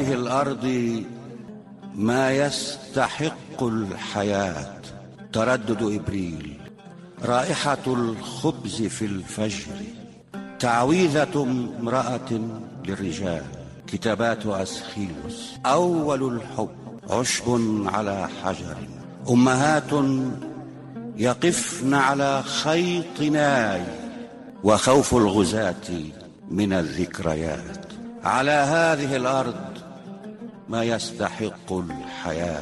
هذه الأرض ما يستحق الحياة، تردد إبريل، رائحة الخبز في الفجر، تعويذة امرأة للرجال، كتابات أسخيلوس، أول الحب، عشب على حجر، أمهات يقفن على خيط ناي، وخوف الغزاة من الذكريات. على هذه الأرض ما يستحق الحياة.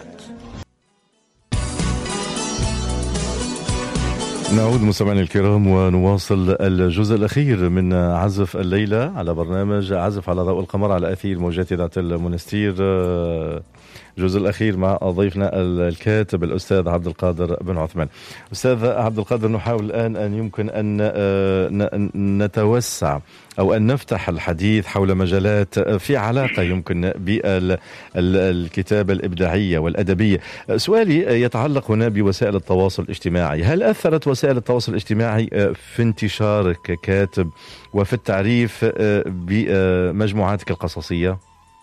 نعود مستمعينا الكرام ونواصل الجزء الأخير من عزف الليلة على برنامج عزف على ضوء القمر على أثير موجات إذاعة المنستير. الجزء الأخير مع ضيفنا الكاتب الأستاذ عبد القادر بن عثمان. أستاذ عبد القادر، نحاول الآن أن يمكن أن نتوسع أو أن نفتح الحديث حول مجالات في علاقة يمكن بالكتابة الإبداعية والأدبية. سؤالي يتعلق هنا بوسائل التواصل الاجتماعي. هل أثرت وسائل التواصل الاجتماعي في انتشارك ككاتب وفي التعريف بمجموعاتك القصصية؟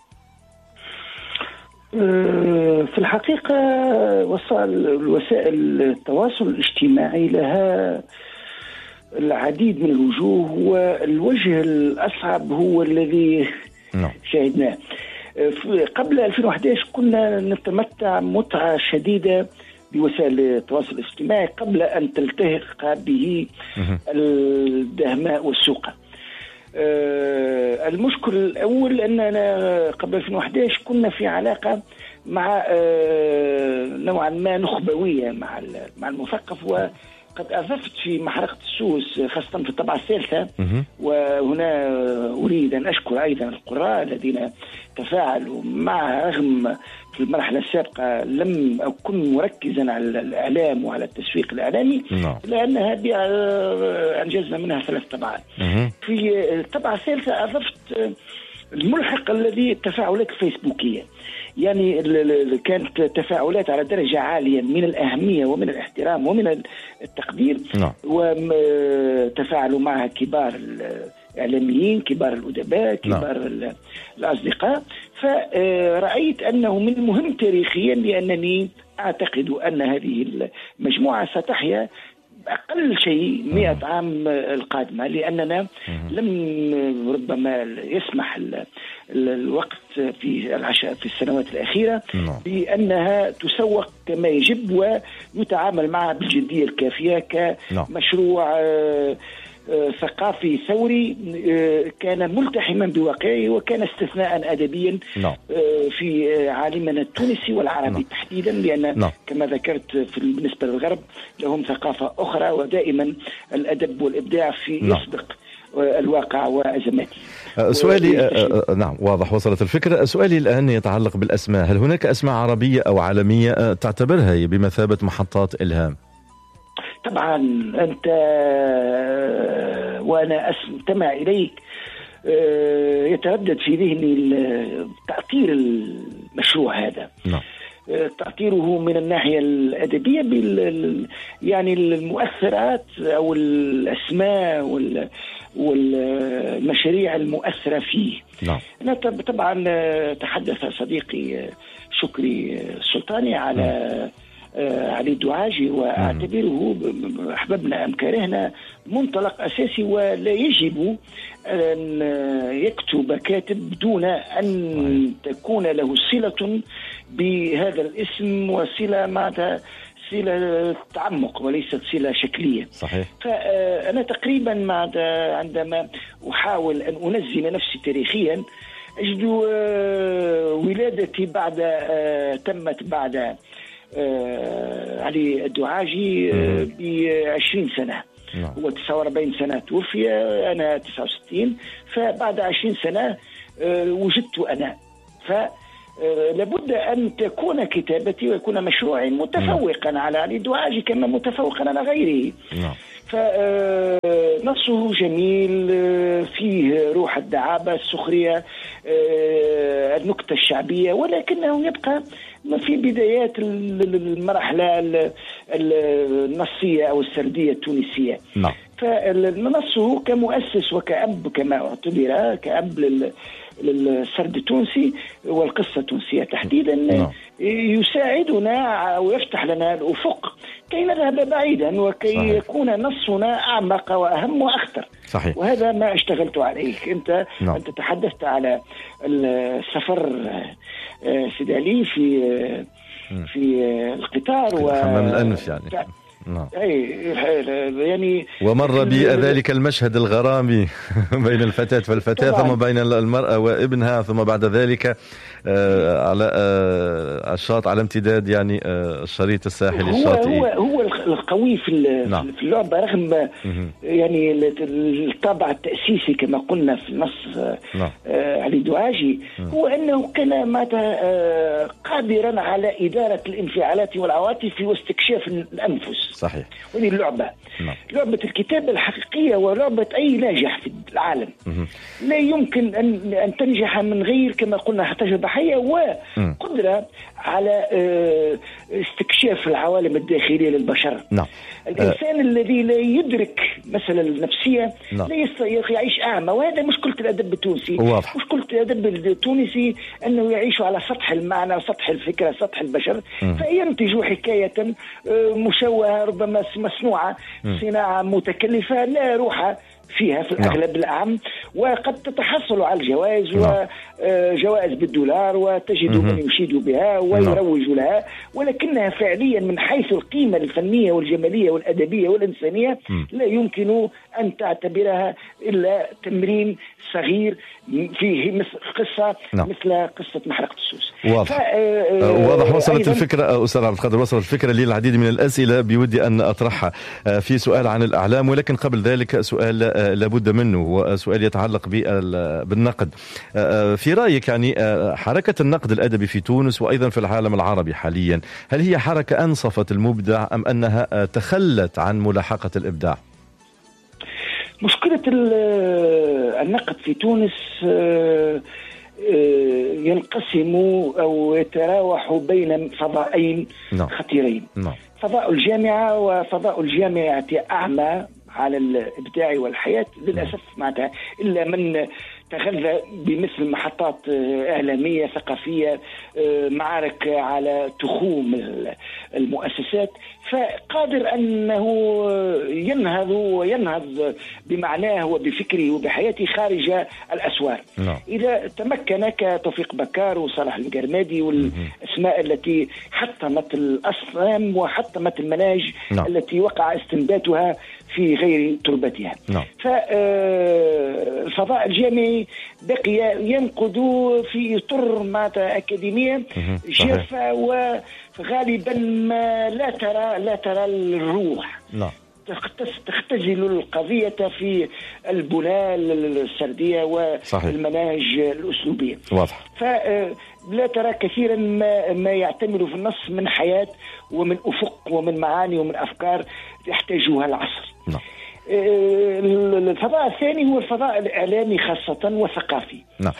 في الحقيقة وسائل التواصل الاجتماعي لها العديد من الوجوه، والوجه الأصعب هو الذي شاهدناه. قبل 2011 كنا نتمتع متعة شديدة بوسائل التواصل الاجتماعي قبل أن تلتحق به الدهماء والسوقة. المشكل الأول أننا قبل 2011 كنا في علاقة مع نوعا ما نخبوية مع المثقف، وقد أضفت في محرقة السوس خاصة في الطبعة الثالثة. وهنا أريد أن أشكر أيضا القراء الذين تفاعلوا معها، رغم في المرحلة السابقة لم أكن مركزا على الإعلام وعلى التسويق الإعلامي، لأن هذه أنجزنا منها 3 طبعات. في الطبعة الثالثة أضفت الملحق الذي التفاعلات الفيسبوكية، يعني كانت تفاعلات على درجة عالية من الأهمية ومن الاحترام ومن التقدير، وتفاعلوا معها كبار الإعلاميين، كبار الأدباء، كبار الأصدقاء. فرأيت أنه من المهم تاريخيا، لأنني أعتقد أن هذه المجموعة ستحيا أقل شيء 100 عام القادمة، لأننا لم ربما يسمح الوقت في السنوات الأخيرة بأنها تسوق كما يجب ويتعامل معها بالجدية الكافية كمشروع ثقافي ثوري كان ملتحما بواقعه، وكان استثناء أدبيا في عالمنا التونسي والعربي تحديدا، لأن كما ذكرت بالنسبة للغرب لهم ثقافة أخرى، ودائما الأدب والإبداع يسبق الواقع وأزماته. سؤالي نعم واضح، وصلت الفكرة. سؤالي الآن يتعلق بالأسماء. هل هناك أسماء عربية أو عالمية تعتبرها بمثابة محطات إلهام؟ طبعا أنت وأنا أستمع إليك يتردد في ذهني تأطير المشروع هذا. تأطيره من الناحية الأدبية يعني المؤثرات أو الأسماء والمشاريع المؤثرة فيه. أنا طبعا تحدث صديقي شكري السلطاني على علي الدعاجي، وأعتبره أحببنا أم كرهنا منطلق أساسي، ولا يجب أن يكتب كاتب دون أن تكون له صلة بهذا الاسم، وصلة مع صلة تعمق وليست صلة شكلية. صحيح. فأنا تقريبا عندما أحاول أن أنزل نفسي تاريخيا أجد ولادتي تمت بعد علي الدعاجي ب20 سنة. هو 49 سنة توفي، أنا 69، فبعد 20 سنة وجدت أنا. فلابد أن تكون كتابتي ويكون مشروعي متفوقا على علي الدعاجي كما متفوقا على غيره. فنصه جميل، فيه روح الدعابة، السخرية، النكتة الشعبية، ولكنه يبقى في بدايات المرحلة النصية أو السردية التونسية. فنصه كمؤسس وكأب كما اعتبر كأب للسرد التونسي والقصة التونسية تحديدا يساعدنا ويفتح لنا الأفق كي نذهب بعيدا وكي صحيح. يكون نصنا أعمق وأهم وأخطر. صحيح. وهذا ما اشتغلت عليه. أنت تحدثت على السفر سيد علي في القطار حمام الأنف يعني. يعني ومر بي ذلك المشهد الغرامي بين الفتاة والفتاة ثم بين المرأة وابنها ثم بعد ذلك على الشاط على امتداد يعني الشريط الساحلي الشاطئي. هو القوي في اللعبة رغم يعني الطابع التأسيسي كما قلنا في النص علي دعاجي هو أنه كان قادرا على إدارة الانفعالات والعواطف واستكشاف الأنفس. صحيح. وهذه اللعبة لعبة الكتابة الحقيقية ولعبة أي ناجح في العالم. لا يمكن أن تنجح من غير كما قلنا تجربة حية وقدرة على استكشاف العوالم الداخلية للبشر. الإنسان الذي لا يدرك مثلا النفسية لا يستطيع يعيش أعمى، وهذا مشكلة الأدب التونسي. مشكلة الأدب التونسي أنه يعيش على سطح المعنى، سطح الفكرة، سطح البشر، فينتج حكاية مشوهة ربما مصنوعة صناعة متكلفة لا روح فيها في الأغلب الأعم، وقد تتحصل على الجوائز وجوائز بالدولار وتجد من يشيد بها ويروج لها، ولكنها فعليا من حيث القيمة الفنية والجمالية والأدبية والإنسانية لا يمكن أن تعتبرها إلا تمرين صغير فيه قصة مثل قصة محرقة السوس. واضح. وصلت الفكرة أستاذ عبد القادر، وصلت الفكرة. لي العديد من الأسئلة بودي أن أطرحها في سؤال عن الأعلام، ولكن قبل ذلك سؤال لابد منه، وسؤال يتعلق بالنقد. في رأيك يعني حركة النقد الأدبي في تونس وأيضا في العالم العربي حاليا، هل هي حركة أنصفت المبدع أم أنها تخلت عن ملاحقة الإبداع؟ مشكلة النقد في تونس ينقسم أو يتراوح بين فضائين خطيرين. فضاء الجامعة وفضاء الجامعة أعمى على الإبداع والحياة للأسف معناتها، إلا من تغذى بمثل محطات إعلامية ثقافية، معارك على تخوم المؤسسات، فقادر أنه ينهض وينهض بمعناه وبفكره وبحياته خارج الأسوار. إذا تمكن كتوفيق بكار وصلاح القرمادي والأسماء التي حطمت الأصنام وحطمت المناهج التي وقع استنباتها في غير تربتها. فالفضاء الجامعي بقي ينقد في إطر معناتها أكاديمية جافة، وغالبا ما لا ترى الروح. تختزل القضية في البناء السردية والمناهج الأسلوبية. فلا ترى كثيرا ما يعتمد في النص من حياة ومن أفق ومن معاني ومن أفكار يحتاجها العصر. الفضاء الثاني هو الفضاء الإعلامي خاصة والثقافي.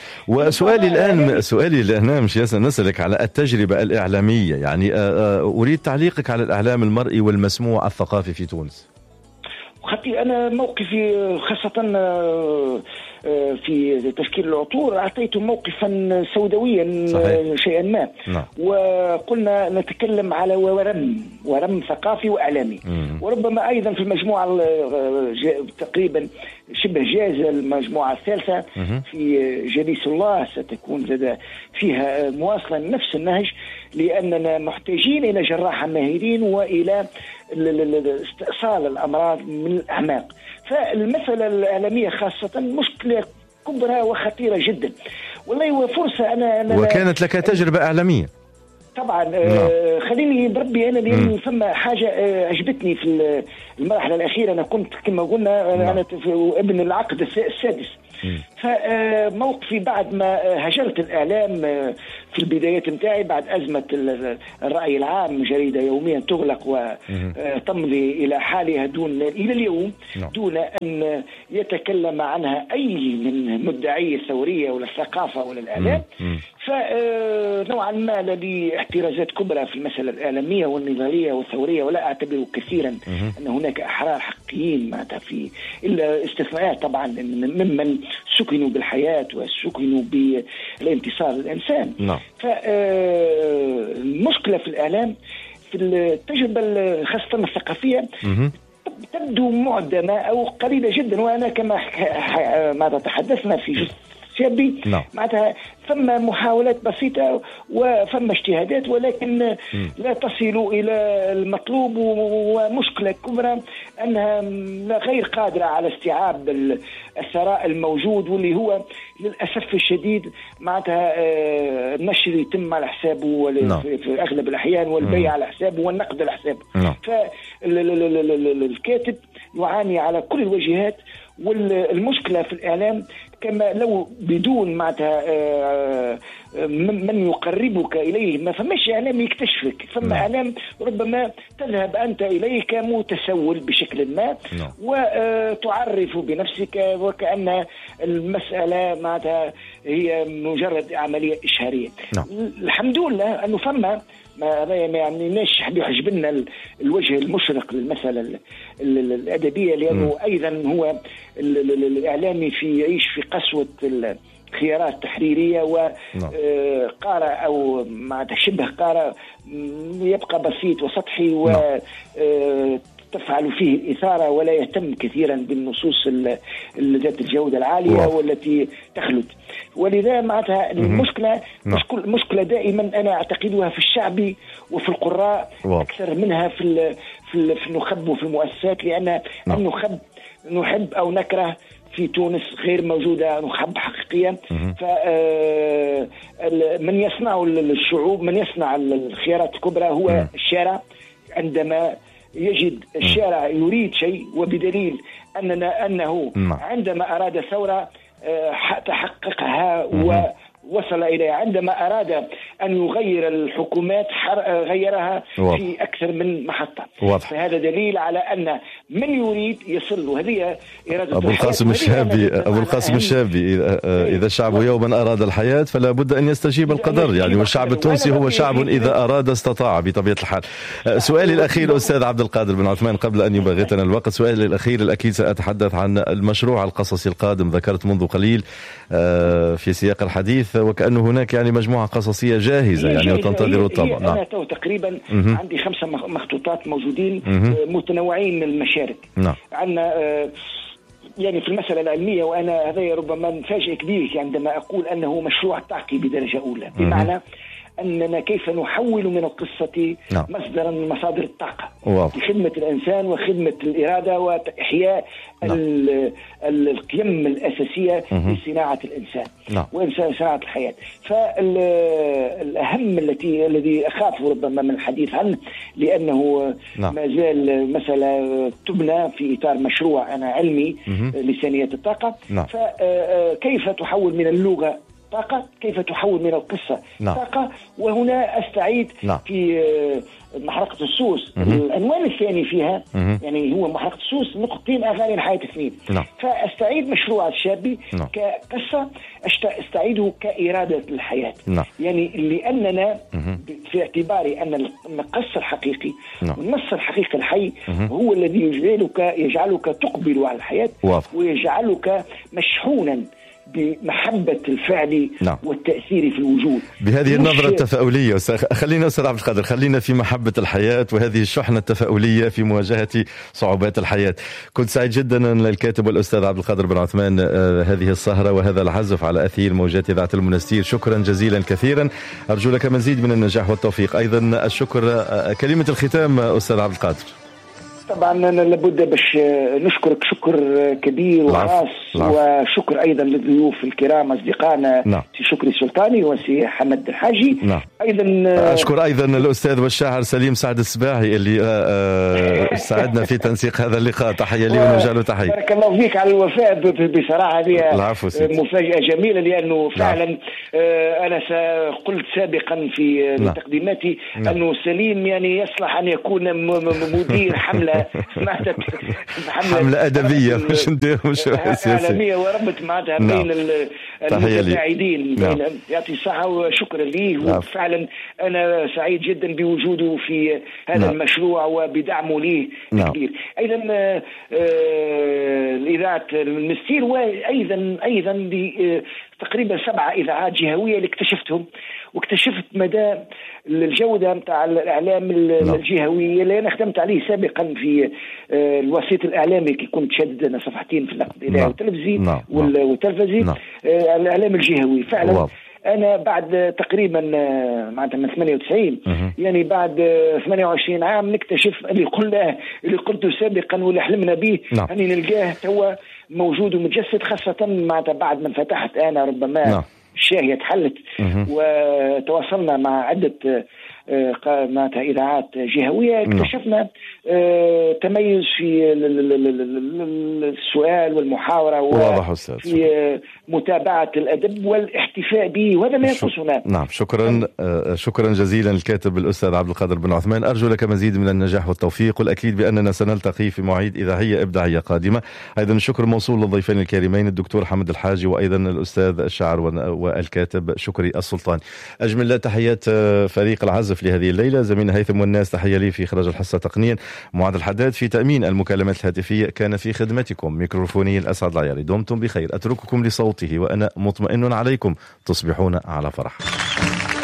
سؤالي الآن مش نسألك على التجربة الإعلامية، يعني أريد تعليقك على الإعلام المرئي والمسموع الثقافي في تونس. خطي أنا موقفي خاصة في تشكيل العطور أعطيت موقفا سوداويا شيئا ما. وقلنا نتكلم على ورم ثقافي وإعلامي، وربما أيضا في المجموعة تقريبا شبه جاهزة المجموعة الثالثة في جليس الله ستكون فيها مواصلة نفس النهج، لأننا محتاجين إلى جراحة ماهرين وإلى استئصال الأمراض من الأعماق. فالمسألة الإعلامية خاصة مشكلة كبرى وخطيرة جدا والله، وفرصة أنا وكانت لك تجربة إعلامية طبعا. خليني بربي أنا لأن ثم حاجة عجبتني في المرحلة الأخيرة. أنا كنت كما قلنا أنا ابن العقد السادس، فموقفي بعد ما هجرت الإعلام في البدايات متاعي بعد أزمة الرأي العام، جريدة يوميا تغلق وتمضي إلى حالها إلى اليوم دون أن يتكلم عنها أي من مدعي الثورية ولا الثقافة ولا الإعلام. فنوعا ما الذي احترازات كبرى في المسألة الإعلامية والنضالية والثورية، ولا أعتبر كثيرا أن هناك أحرار حقيقيين معناتها في إلا استثناءات طبعا ممن سكنوا بالحياة وسكنوا بالانتصار للإنسان. فالمشكلة في الإعلام في التجربة خاصة الثقافية تبدو معدمة أو قليلة جدا. وأنا كما ماذا تحدثنا في جزء شابي معناتها ثم محاولات بسيطة وثم اجتهادات، ولكن لا تصل إلى المطلوب. ومشكلة كبرى أنها غير قادرة على استيعاب الثراء الموجود، واللي هو للأسف الشديد معناتها النشر يتم على حسابه في أغلب الأحيان، والبيع على حسابه والنقد على حسابه. فالكاتب يعاني على كل الوجهات. والمشكلة في الإعلام كما لو بدون معناتها من يقربك إليه ما فماش إعلام يكتشفك، ثم إعلام ربما تذهب أنت إليه كمتسول بشكل ما وتعرف بنفسك وكأن المسألة معناتها هي مجرد عملية إشهارية. الحمد لله أنه فما ما يعنيناش يحجبنا الوجه المشرق للمسألة الأدبية، لأنه أيضا هو الإعلامي يعيش في قسوة الخيارات التحريرية وقارة أو مع شبه قارة يبقى بسيط وسطحي تفعل فيه الإثارة ولا يهتم كثيرا بالنصوص ذات الجودة العالية والتي تخلد. ولذا معناتها المشكلة مشكلة دائما أنا أعتقدها في الشعب وفي القراء أكثر منها في النخب وفي المؤسسات، لأن النخب نحب أو نكره في تونس غير موجودة نخب حقيقية. فمن يصنع الشعوب من يصنع الخيارات الكبرى هو الشارع. عندما يجد الشارع يريد شيء، وبدليل أنه عندما أراد ثورة تحققها ووصل إليها، عندما أراد أن يغير الحكومات غيرها في أكثر من محطة. فهذا دليل على أن من يريد يصل. وهذه إرادة أبو القاسم الشابي إذا الشعب يوما أراد الحياة فلا بد أن يستجيب القدر يعني، والشعب التونسي هو شعب إذا أراد استطاع بطبيعة الحال. سؤالي الأخير أستاذ عبد القادر بن عثمان قبل أن يباغتنا الوقت، سؤالي الأخير الأكيد سأتحدث عن المشروع القصصي القادم. ذكرت منذ قليل في سياق الحديث وكأنه هناك يعني مجموعة قصصية جاهزة يعني وتنتظر الطبع. أنا تقريبا عندي 5 مخطوطات موجودين متنوعين من المشارك. عندنا يعني في المسألة العلمية، وأنا هذا ربما نفاجئك به عندما أقول أنه مشروع تعقي بدرجة أولى، بمعنى أننا كيف نحول من القصة مصدرا من مصادر الطاقة لخدمة الإنسان وخدمة الإرادة وإحياء القيم الأساسية لصناعة الإنسان وصناعة الحياة. فالأهم الذي أخاف ربما من الحديث عنه، لأنه ما زال مسألة تبنى في إطار مشروع أنا علمي لثانية الطاقة. فكيف تحول من اللغة طاقة، كيف تحول من القصة طاقة. وهنا أستعيد في محرقة السوس العنوان الثاني فيها يعني هو محرقة السوس نقطتين أغاني الحياة 2. فأستعيد مشروع الشابي كقصة، أستعيده كإرادة الحياة. يعني لأننا في اعتباري أن القصة الحقيقي والنص الحقيقي الحي هو الذي يجعلك تقبل على الحياة ويجعلك مشحونا بمحبة الفعل والتأثير في الوجود. بهذه النظرة التفاؤلية خلينا أستاذ عبد القادر، خلينا في محبة الحياة وهذه الشحنة التفاؤلية في مواجهة صعوبات الحياة. كنت سعيد جدا أن الكاتب والأستاذ عبد القادر بن عثمان هذه السهرة وهذا العزف على أثير موجات إذاعة المنستير. شكرا جزيلا كثيرا، أرجو لك مزيد من النجاح والتوفيق. أيضا الشكر، كلمة الختام أستاذ عبد القادر. طبعا لابد باش نشكرك شكر كبير وخاص، وشكر ايضا للضيوف الكرام اصدقائنا سي شكري السلطاني وسي حمد الحاجي. ايضا اشكر ايضا الاستاذ والشاعر سليم سعد السباعي اللي ساعدنا في تنسيق هذا اللقاء. تحيه لي ونجعله تحيه. بارك الله فيك على الوفاء بصراحه، هذه مفاجاه جميله، لانه فعلا انا قلت سابقا في تقديماتي انه سليم يعني يصلح ان يكون مدير حمله أدبية مش عالمية وربط معها بين المتساعدين. يعطي الصحة وشكرا ليه. وفعلا فعلا أنا سعيد جدا بوجوده في هذا المشروع وبدعمه ليه كبير. أيضا الإذاعة المنستير، وأيضا تقريبا 7 إذاعات جهوية اللي اكتشفتهم، واكتشفت مدى الجودة متاع الإعلام الجهوي اللي أنا خدمت عليه سابقا في الوسيط الإعلامي كي كنت شدد أنا صفحتين في النقد الإذاعي والتلفزي. الإعلام الجهوي فعلا أنا بعد تقريبا معناتها من 98 يعني بعد 28 عام نكتشف اللي قلته سابقا واللي حلمنا به أني نلقاه توا موجود ومتجسد، خاصة معناتها بعد من فتحت أنا ربما الشاهية تحلت وتواصلنا مع عدة معناتها إذاعات جهوية، اكتشفنا تميز في السؤال والمحاورة وفي متابعة الأدب والاحتفاء به، وهذا ما ينقصنا. نعم، شكرا جزيلا الكاتب الأستاذ عبد القادر بن عثمان. أرجو لك مزيد من النجاح والتوفيق، والأكيد بأننا سنلتقي في مواعيد إذاعية إبداعية قادمة. أيضا الشكر موصول للضيفين الكريمين الدكتور حمد الحاجي وأيضا الأستاذ الشاعر والكاتب شكري السلطان. أجمل تحيات فريق العزف لهذه الليلة، زميلنا هيثم والناس، تحية لي في إخراج الحصة تقنيا، معاذ الحداد في تأمين المكالمات الهاتفية، كان في خدمتكم ميكروفوني الأسعد العياري. دمتم بخير، أترككم لصوته وأنا مطمئن عليكم تصبحون على فرح.